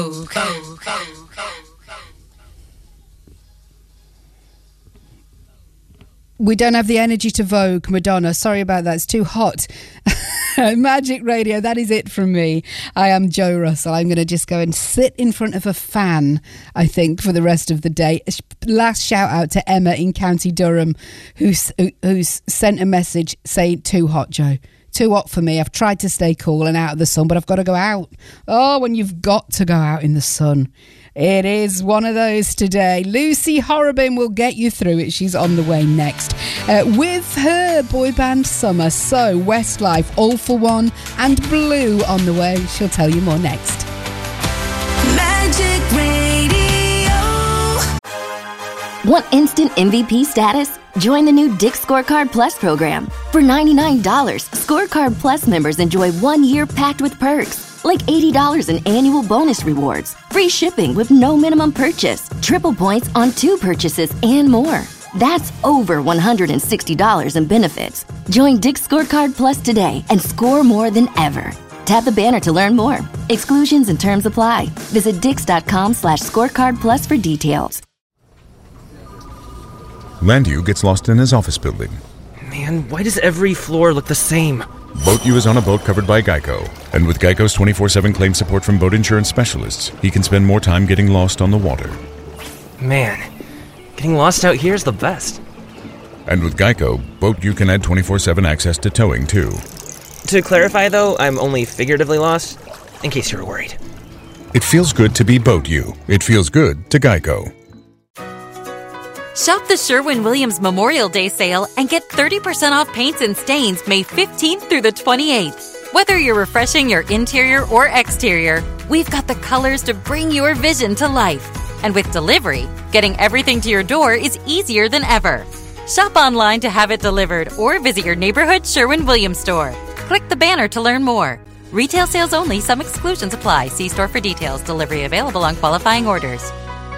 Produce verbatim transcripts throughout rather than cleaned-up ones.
We don't have the energy to Vogue, Madonna. Sorry about that. It's too hot. Magic Radio, that is it from me. I am Joe Russell. I'm going to just go and sit in front of a fan, I think, for the rest of the day. Last shout out to Emma in County Durham, who's, who's sent a message saying, too hot, Joe. Too hot for me. I've tried to stay cool and out of the sun, but I've got to go out. Oh, when you've got to go out in the sun. It is one of those today. Lucy Horrobin will get you through it. She's on the way next uh, with her boy band Summer. So Westlife, All For One and Blue on the way. She'll tell you more next. Magic Radio. Want instant M V P status? Join the new Dick's Scorecard Plus program. For ninety-nine dollars, Scorecard Plus members enjoy one year packed with perks. Like eighty dollars in annual bonus rewards, free shipping with no minimum purchase, triple points on two purchases, and more. That's over one hundred sixty dollars in benefits. Join Dick's Scorecard Plus today and score more than ever. Tap the banner to learn more. Exclusions and terms apply. Visit dix.com slash scorecard plus for details. Landu gets lost in his office building. Man, why does every floor look the same? BoatU is on a boat covered by Geico, and with Geico's twenty-four seven claim support from boat insurance specialists, he can spend more time getting lost on the water. Man, getting lost out here is the best. And with Geico, BoatU can add twenty-four seven access to towing, too. To clarify, though, I'm only figuratively lost, in case you were worried. It feels good to be BoatU. It feels good to Geico. Shop the Sherwin-Williams Memorial Day sale and get thirty percent off paints and stains May fifteenth through the twenty-eighth. Whether you're refreshing your interior or exterior, we've got the colors to bring your vision to life. And with delivery, getting everything to your door is easier than ever. Shop online to have it delivered or visit your neighborhood Sherwin-Williams store. Click the banner to learn more. Retail sales only. Some exclusions apply. See store for details. Delivery available on qualifying orders.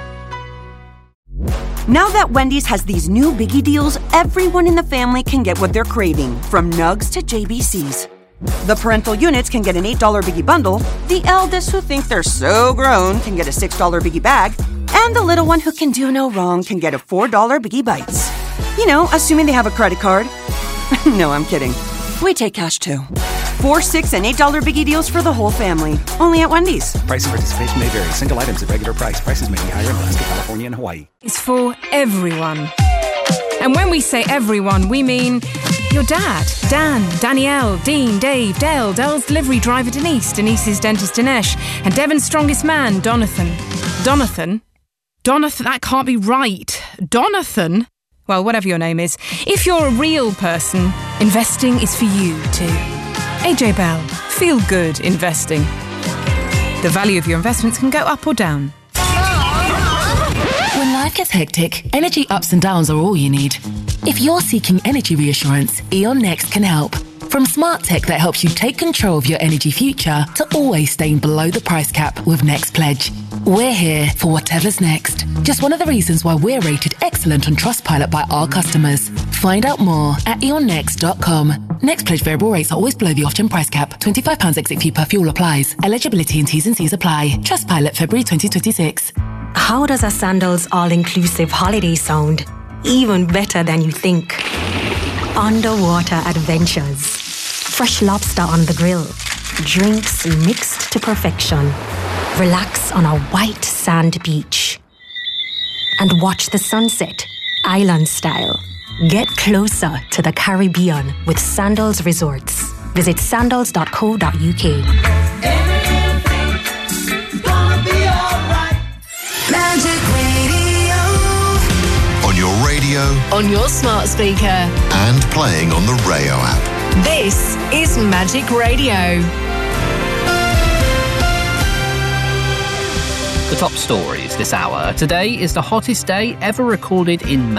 Now that Wendy's has these new biggie deals, everyone in the family can get what they're craving, from nugs to J B Cs. The parental units can get an eight dollars biggie bundle, the eldest who think they're so grown can get a six dollars biggie bag, and the little one who can do no wrong can get a four dollars biggie bites. You know, assuming they have a credit card. No, I'm kidding. We take cash too. Four, six, and eight dollars biggie deals for the whole family. Only at Wendy's. Price and participation may vary. Single items at regular price. Prices may be higher in Alaska, California, and Hawaii. It's for everyone. And when we say everyone, we mean your dad, Dan, Danielle, Dean, Dave, Dale, Dale's delivery driver Denise, Denise's dentist Dinesh, and Devon's strongest man, Donathan. Donathan? Donathan? That can't be right. Donathan? Well, whatever your name is. If you're a real person, investing is for you too. A J Bell. Feel good investing. The value of your investments can go up or down. When life gets hectic, energy ups and downs are all you need. If you're seeking energy reassurance, E.ON Next can help. From smart tech that helps you take control of your energy future to always staying below the price cap with Next Pledge. We're here for whatever's next. Just one of the reasons why we're rated excellent on Trustpilot by our customers. Find out more at eon next dot com. Next Pledge variable rates are always below the off-gem price cap. twenty-five pounds exit fee per fuel applies. Eligibility and T's and C's apply. Trustpilot February twenty twenty-six. How does a Sandals all-inclusive holiday sound? Even better than you think. Underwater adventures. Fresh lobster on the grill. Drinks mixed to perfection. Relax on a white sand beach. And watch the sunset, island style. Get closer to the Caribbean with Sandals Resorts. Visit sandals dot co dot u k. Magic Radio. On your radio. On your smart speaker. And playing on the Rayo app. This is Magic Radio. The top stories this hour. Today is the hottest day ever recorded in May. The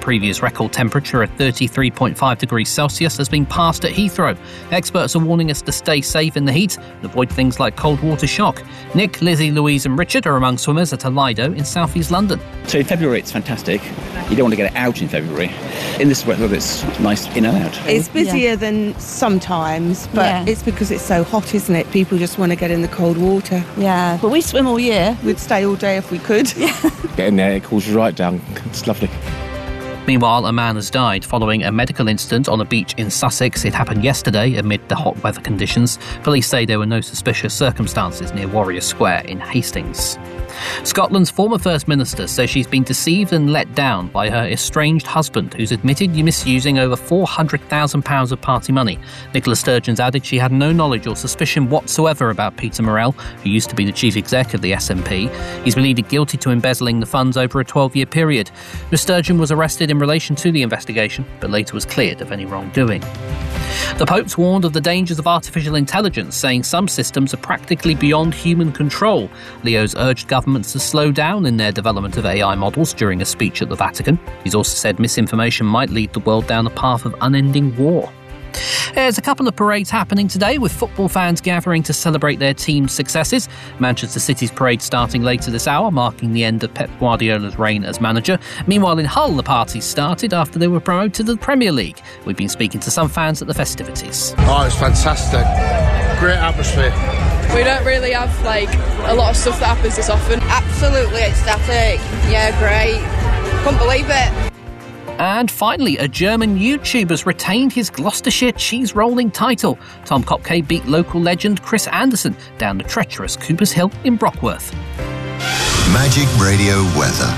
previous record temperature of thirty-three point five degrees Celsius has been passed at Heathrow. Experts are warning us to stay safe in the heat and avoid things like cold water shock. Nick, Lizzie, Louise and Richard are among swimmers at a Lido in South East London. So in February it's fantastic. You don't want to get it out in February. In this weather it's nice in and out. It's busier yeah. than sometimes, but yeah. it's because it's so hot, isn't it? People just want to get in the cold water. Yeah, but we swim all year. We'd stay all day if we could. Yeah. Get in there, it cools you right down. It's lovely. Meanwhile, a man has died following a medical incident on a beach in Sussex. It happened yesterday amid the hot weather conditions. Police say there were no suspicious circumstances near Warrior Square in Hastings. Scotland's former First Minister says she's been deceived and let down by her estranged husband, who's admitted misusing over four hundred thousand pounds of party money. Nicola Sturgeon's added she had no knowledge or suspicion whatsoever about Peter Morell, who used to be the chief exec of the S N P. He's pleaded guilty to embezzling the funds over a twelve-year period. Miz Sturgeon was arrested in relation to the investigation, but later was cleared of any wrongdoing. The Pope's warned of the dangers of artificial intelligence, saying some systems are practically beyond human control. Leo's urged governments to slow down in their development of A I models during a speech at the Vatican. He's also said misinformation might lead the world down a path of unending war. There's a couple of parades happening today, with football fans gathering to celebrate their team's successes. Manchester City's parade starting later this hour, marking the end of Pep Guardiola's reign as manager. Meanwhile, in Hull, the party started after they were promoted to the Premier League. We've been speaking to some fans at the festivities. Oh, it's fantastic. Great atmosphere. We don't really have, like, a lot of stuff that happens this often. Absolutely ecstatic. Yeah, great. Couldn't believe it. And finally, a German YouTuber's retained his Gloucestershire cheese rolling title. Tom Kopke beat local legend Chris Anderson down the treacherous Cooper's Hill in Brockworth. Magic Radio weather.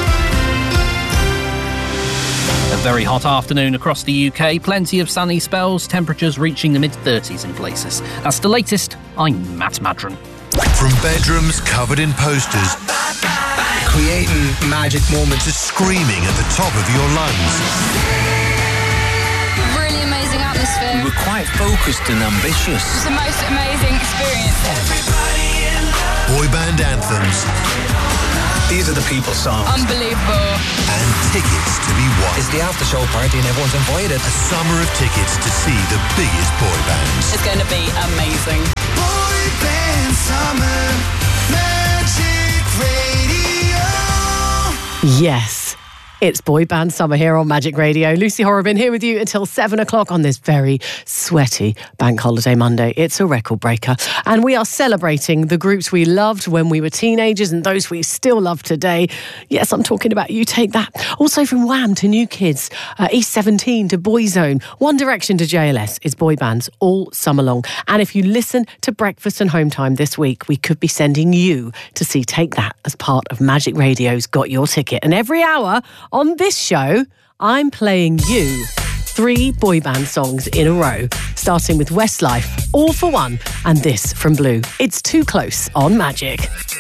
A very hot afternoon across the U K. Plenty of sunny spells, temperatures reaching the mid-thirties in places. That's the latest. I'm Matt Madron. From bedrooms covered in posters, creating magic moments, to screaming at the top of your lungs. Really amazing atmosphere. We were quite focused and ambitious. It was the most amazing experience. Boy band anthems. These are the people's songs. Unbelievable. And tickets to be won. It's the after show party and everyone's invited. A summer of tickets to see the biggest boy bands. It's going to be amazing. Boy band summer, Magic Radio. Yes, it's Boy Band Summer here on Magic Radio. Lucy Horrobin here with you until seven o'clock on this very sweaty Bank Holiday Monday. It's a record breaker. And we are celebrating the groups we loved when we were teenagers and those we still love today. Yes, I'm talking about You Take That. Also from Wham to New Kids, uh, East seventeen to Boyzone, One Direction to J L S. It's boy bands all summer long. And if you listen to Breakfast and Home Time this week, we could be sending you to see Take That as part of Magic Radio's Got Your Ticket. And every hour on this show, I'm playing you three boy band songs in a row, starting with Westlife, All for One, and this from Blue. It's Too Close on Magic.